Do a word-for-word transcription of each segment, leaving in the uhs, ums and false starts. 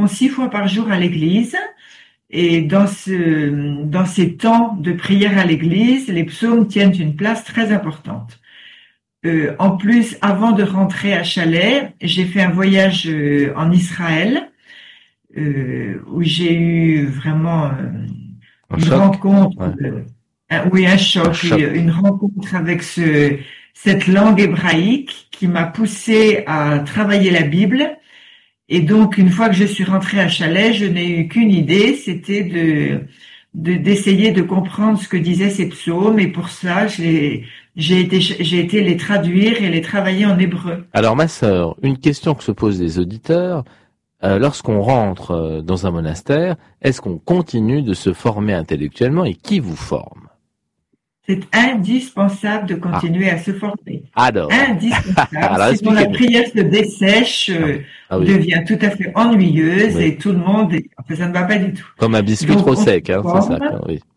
environ six fois par jour à l'église. Et dans ce, dans ces temps de prière à l'église, les psaumes tiennent une place très importante. Euh, en plus, avant de rentrer à Chalais, j'ai fait un voyage euh, en Israël, euh, où j'ai eu vraiment euh, Un une choc? rencontre, Ouais. euh, un- oui, un Un choc, choc. une rencontre avec ce, cette langue hébraïque qui m'a poussée à travailler la Bible. Et donc, une fois que je suis rentrée à Chalais, je n'ai eu qu'une idée, c'était de, de d'essayer de comprendre ce que disaient ces psaumes. Et pour ça, j'ai, j'ai été, j'ai été les traduire et les travailler en hébreu. Alors, ma sœur, une question que se posent les auditeurs, euh, lorsqu'on rentre euh, dans un monastère, est-ce qu'on continue de se former intellectuellement et qui vous forme? C'est indispensable de Ah, continuer à se former. alors, Indispensable. alors Sinon, la expliquez-nous. prière se dessèche, Ah euh, oui, ah oui, devient tout à fait ennuyeuse oui. et tout le monde, est- enfin, ça ne va pas du tout. Comme un biscuit Donc, trop on se sec, hein, c'est ça, forme. quoi, oui.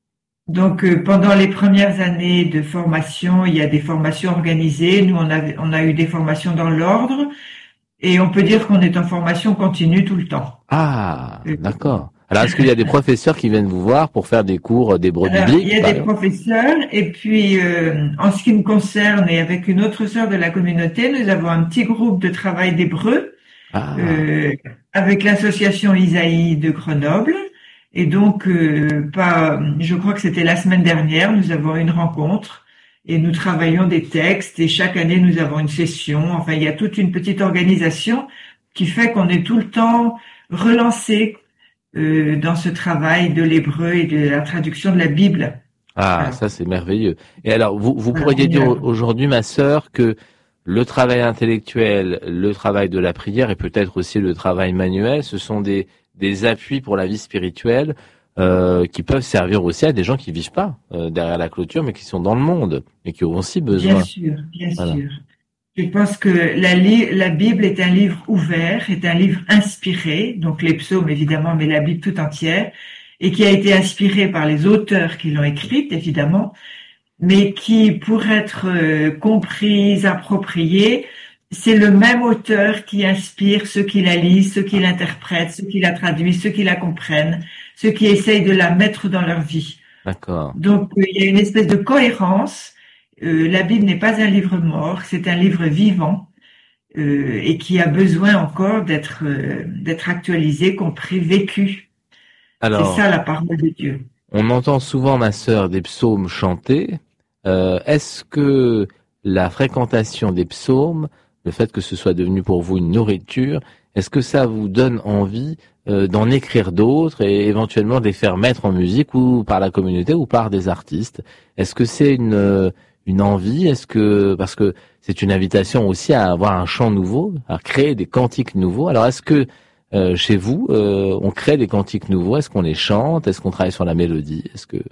Donc, euh, pendant les premières années de formation, il y a des formations organisées. Nous, on a, on a eu des formations dans l'ordre et on peut dire qu'on est en formation continue tout le temps. Ah, Euh, d'accord. Alors, est-ce qu'il y a des professeurs qui viennent vous voir pour faire des cours d'hébreu Alors, il y biblique, a par des exemple? professeurs et puis, euh, en ce qui me concerne et avec une autre sœur de la communauté, nous avons un petit groupe de travail d'hébreu Ah, euh, avec l'association Isaïe de Grenoble. Et donc, euh, pas, je crois que c'était la semaine dernière, nous avons une rencontre et nous travaillons des textes et chaque année nous avons une session. Enfin, il y a toute une petite organisation qui fait qu'on est tout le temps relancé euh, dans ce travail de l'hébreu et de la traduction de la Bible. ah, Alors, ça c'est merveilleux. Et alors, vous, vous voilà, pourriez on y dire a- au- aujourd'hui, ma sœur, que le travail intellectuel, le travail de la prière et peut-être aussi le travail manuel, ce sont des, des appuis pour la vie spirituelle euh, qui peuvent servir aussi à des gens qui vivent pas euh, derrière la clôture, mais qui sont dans le monde et qui ont aussi bien besoin. sûr, bien Voilà. sûr. Je pense que la, li- la Bible est un livre ouvert, est un livre inspiré, donc les psaumes évidemment, mais la Bible tout entière, et qui a été inspiré par les auteurs qui l'ont écrite évidemment, mais qui, pour être euh, comprise, appropriée, c'est le même auteur qui inspire ceux qui la lisent, ceux qui l'interprètent, ceux qui la traduisent, ceux qui la comprennent, ceux qui essayent de la mettre dans leur vie. D'accord. Donc, euh, il y a une espèce de cohérence. Euh, la Bible n'est pas un livre mort, c'est un livre vivant euh, et qui a besoin encore d'être euh, d'être actualisé, compris, vécu. C'est Alors, ça la parole de Dieu. on entend souvent, ma sœur, des psaumes chantés. Euh, est-ce que la fréquentation des psaumes, le fait que ce soit devenu pour vous une nourriture, est-ce que ça vous donne envie euh, d'en écrire d'autres et éventuellement de les faire mettre en musique ou par la communauté ou par des artistes? Est-ce que c'est une, euh, une envie? Est-ce que, parce que c'est une invitation aussi à avoir un chant nouveau, à créer des cantiques nouveaux. Alors est-ce que euh, chez vous, euh, on crée des cantiques nouveaux? Est-ce qu'on les chante? Est-ce qu'on travaille sur la mélodie? Est-ce que...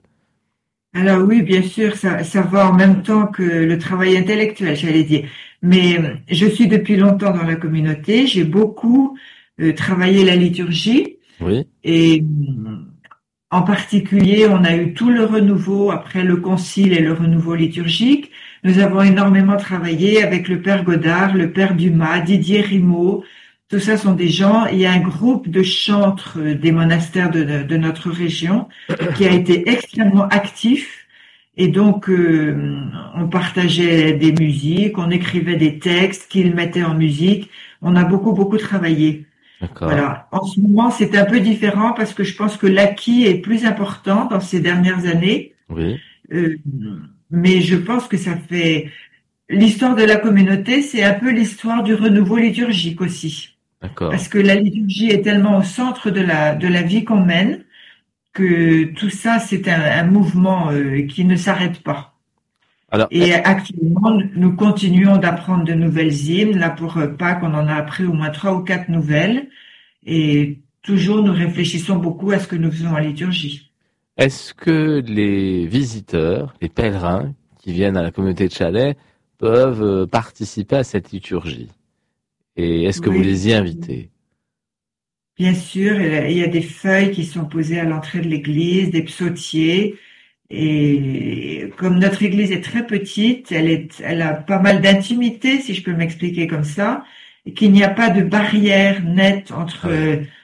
Alors oui, bien sûr, ça, ça va en même temps que le travail intellectuel, j'allais dire. Mais euh, je suis depuis longtemps dans la communauté, j'ai beaucoup euh, travaillé la liturgie Oui, et euh, en particulier, on a eu tout le renouveau après le concile et le renouveau liturgique. Nous avons énormément travaillé avec le père Godard, le père Dumas, Didier Rimaud. Tout ça sont des gens. Il y a un groupe de chantres euh, des monastères de, de notre région qui a été extrêmement actif. Et donc, euh, on partageait des musiques, on écrivait des textes qu'ils mettaient en musique. On a beaucoup, beaucoup travaillé. d'accord. Voilà. En ce moment, c'est un peu différent parce que je pense que l'acquis est plus important dans ces dernières années. Oui, Euh, mais je pense que ça fait l'histoire de la communauté, c'est un peu l'histoire du renouveau liturgique aussi. d'accord. Parce que la liturgie est tellement au centre de la de la vie qu'on mène que tout ça, c'est un, un mouvement euh, qui ne s'arrête pas. Alors, eh, Et actuellement, nous continuons d'apprendre de nouvelles hymnes. Là, pour euh, Pâques, on en a appris au moins trois ou quatre nouvelles. Et toujours, nous réfléchissons beaucoup à ce que nous faisons en liturgie. est-ce que les visiteurs, les pèlerins qui viennent à la communauté de Chalais peuvent euh, participer à cette liturgie? Et est-ce que vous Oui, les y invitez? bien sûr, il y a des feuilles qui sont posées à l'entrée de l'église, des psautiers. Et comme notre église est très petite, elle est, elle a pas mal d'intimité, si je peux m'expliquer comme ça, et qu'il n'y a pas de barrière nette entre Ah oui.